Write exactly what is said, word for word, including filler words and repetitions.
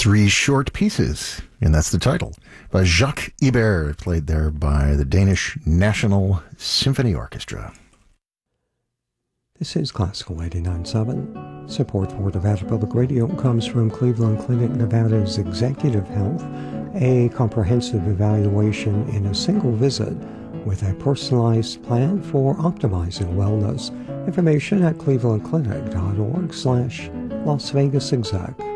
Three Short Pieces, and that's the title, by Jacques Ibert, played there by the Danish National Symphony Orchestra. This is Classical eighty-nine point seven. Support for Nevada Public Radio comes from Cleveland Clinic, Nevada's Executive Health, a comprehensive evaluation in a single visit with a personalized plan for optimizing wellness. Information at cleveland clinic dot org slash Las Vegas Exec.